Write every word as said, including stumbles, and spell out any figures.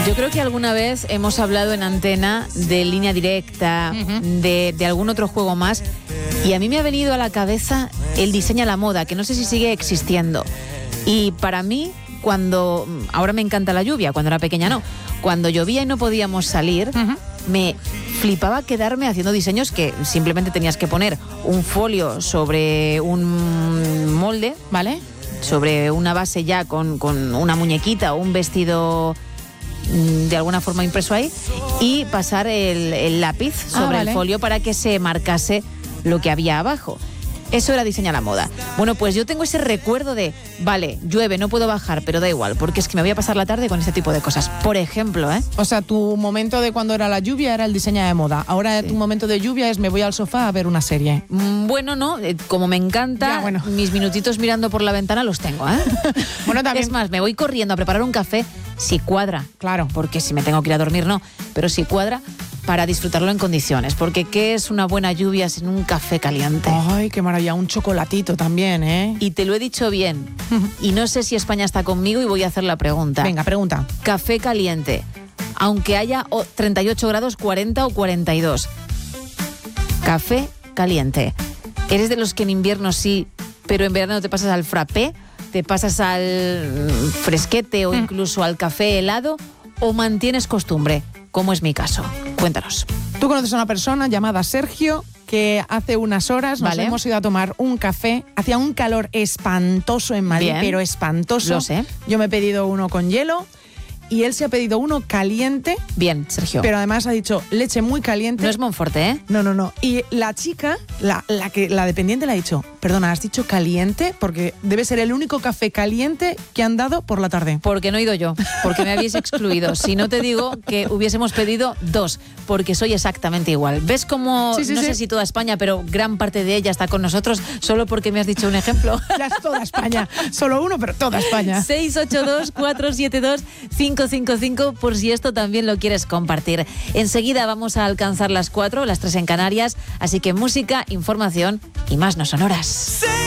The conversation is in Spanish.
Yo creo que alguna vez hemos hablado en antena de Línea Directa, uh-huh. de, de algún otro juego más, y a mí me ha venido a la cabeza el Diseña la Moda, que no sé si sigue existiendo. Y para mí, cuando... Ahora me encanta la lluvia, cuando era pequeña no. Cuando llovía y no podíamos salir, uh-huh. me flipaba quedarme haciendo diseños que simplemente tenías que poner un folio sobre un molde, ¿vale? Sobre una base ya con, con una muñequita o un vestido de alguna forma impreso ahí y pasar el, el lápiz sobre ah, vale. el folio para que se marcase lo que había abajo. Eso era Diseña la Moda. Bueno, pues yo tengo ese recuerdo de, vale, llueve, no puedo bajar, pero da igual, porque es que me voy a pasar la tarde con este tipo de cosas. Por ejemplo, ¿eh? O sea, tu momento de cuando era la lluvia era el Diseña de Moda. Ahora sí. Tu momento de lluvia es me voy al sofá a ver una serie. Bueno, no, como me encanta, ya, bueno. mis minutitos mirando por la ventana los tengo, ¿eh? Bueno, también. Es más, me voy corriendo a preparar un café, si cuadra. Claro. Porque si me tengo que ir a dormir, no. Pero si cuadra, para disfrutarlo en condiciones. Porque ¿qué es una buena lluvia sin un café caliente? Ay, qué maravilla. Un chocolatito también, ¿eh? Y te lo he dicho bien. Y no sé si España está conmigo y voy a hacer la pregunta. Venga, pregunta. Café caliente, aunque haya treinta y ocho grados, cuarenta o cuarenta y dos. Café caliente. ¿Eres de los que en invierno sí, pero en verano te pasas al frappé? ¿Te pasas al fresquete o incluso al café helado? ¿O mantienes costumbre? Como es mi caso. Cuéntanos. Tú conoces a una persona llamada Sergio que hace unas horas nos vale. hemos ido a tomar un café. Hacía un calor espantoso en Madrid, Bien. pero espantoso. Lo sé. Yo me he pedido uno con hielo y él se ha pedido uno caliente. Bien, Sergio. Pero además ha dicho leche muy caliente. No es Monforte, ¿eh? No, no, no. Y la chica, la, la, que, la dependiente le ha dicho, perdona, ¿has dicho caliente? Porque debe ser el único café caliente que han dado por la tarde. Porque no he ido yo, porque me habéis excluido. Si no te digo que hubiésemos pedido dos, porque soy exactamente igual. ¿Ves cómo, sí, sí, no sí. sé si toda España, pero gran parte de ella está con nosotros solo porque me has dicho un ejemplo? Ya es toda España. Solo uno, pero toda España. seis ocho dos, cuatro siete dos, cinco cinco cinco por si esto también lo quieres compartir. Enseguida vamos a alcanzar las cuatro, las tres en Canarias, así que música, información y más no sonoras.